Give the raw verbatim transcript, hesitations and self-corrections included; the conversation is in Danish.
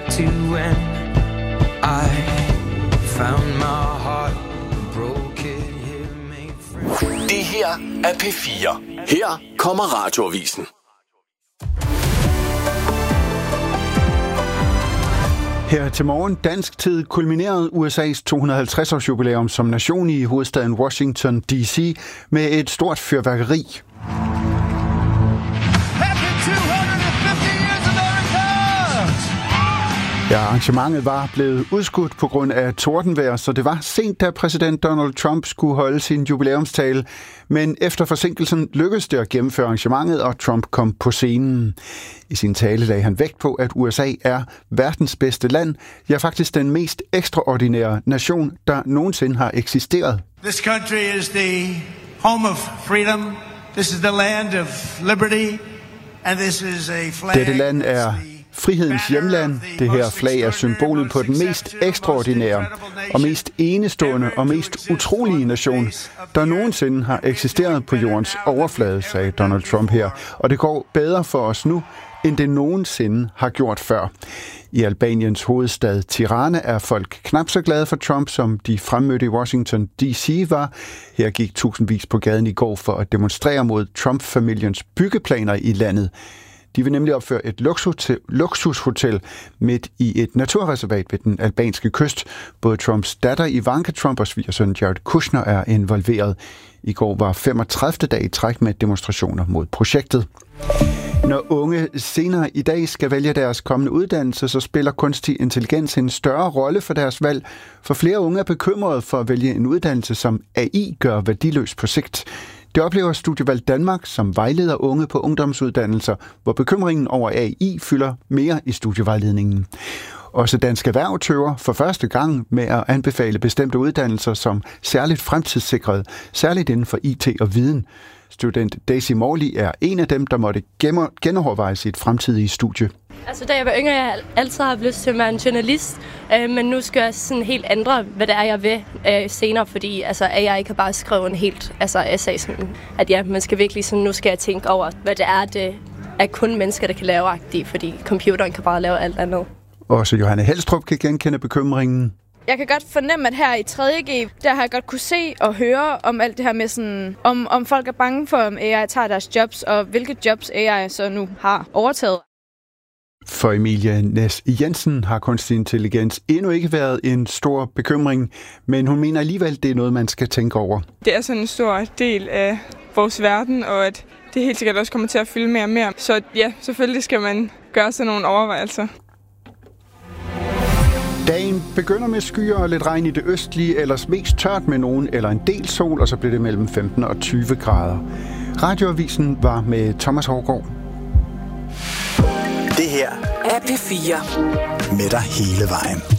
to when I found my heart broke it here made friends. Det her er P fire. Her kommer Radioavisen. Her til morgen dansk tid kulminerede U S A's to hundrede og halvtreds års jubilæum som nation i hovedstaden Washington D C med et stort fyrværkeri. Ja, arrangementet var blevet udskudt på grund af tordenvejr, så det var sent, da præsident Donald Trump skulle holde sin jubilæumstale. Men efter forsinkelsen lykkedes det at gennemføre arrangementet, og Trump kom på scenen. I sin tale lagde han vægt på, at U S A er verdens bedste land, ja faktisk den mest ekstraordinære nation, der nogensinde har eksisteret. This country is the home of freedom. This is the land of liberty. And this is a flag. Dette land er frihedens hjemland. Det her flag er symbolet på den mest ekstraordinære og mest enestående og mest utrolige nation, der nogensinde har eksisteret på jordens overflade, sagde Donald Trump her. Og det går bedre for os nu, end det nogensinde har gjort før. I Albaniens hovedstad Tirana er folk knap så glade for Trump, som de fremmødte i Washington D C var. Her gik tusindvis på gaden i går for at demonstrere mod Trump-familiens byggeplaner i landet. De vil nemlig opføre et luksushotel midt i et naturreservat ved den albanske kyst. Både Trumps datter Ivanka Trump og svigersøn Jared Kushner er involveret. I går var femogtredivte dag i træk med demonstrationer mod projektet. Når unge senere i dag skal vælge deres kommende uddannelse, så spiller kunstig intelligens en større rolle for deres valg. For flere unge er bekymrede for at vælge en uddannelse, som A I gør værdiløs på sigt. Det oplever Studievalg Danmark, som vejleder unge på ungdomsuddannelser, hvor bekymringen over A I fylder mere i studievejledningen. Også Dansk Erhverv tøver for første gang med at anbefale bestemte uddannelser som særligt fremtidssikret, særligt inden for I T og viden. Student Daisy Morley er en af dem, der måtte genoverveje sit fremtidige studie. Altså, da jeg var yngre, jeg altid har lyst til at være en journalist, øh, men nu skal jeg sådan helt ændre, hvad det er, jeg vil øh, senere, fordi altså, A I kan bare skrive en helt altså, essay, sådan, at ja, man skal virkelig sådan, nu skal jeg tænke over, hvad det er, det er kun mennesker, der kan lave agtigt, fordi computeren kan bare lave alt andet. Også Johanne Helstrup kan genkende bekymringen. Jeg kan godt fornemme, at her i tredje G, der har jeg godt kunne se og høre om alt det her med sådan, om, om folk er bange for, om A I tager deres jobs, og hvilke jobs A I så nu har overtaget. For Emilie Næs Jensen har kunstig intelligens endnu ikke været en stor bekymring, men hun mener alligevel, det er noget, man skal tænke over. Det er sådan en stor del af vores verden, og at det helt sikkert også kommer til at fylde mere og mere. Så ja, selvfølgelig skal man gøre sådan nogle overvejelser. Dagen begynder med skyer og lidt regn i det østlige, ellers mest tørt med nogen eller en del sol, og så bliver det mellem femten og tyve grader. Radioavisen var med Thomas Hårgaard. Det her er P fire. Med dig hele vejen.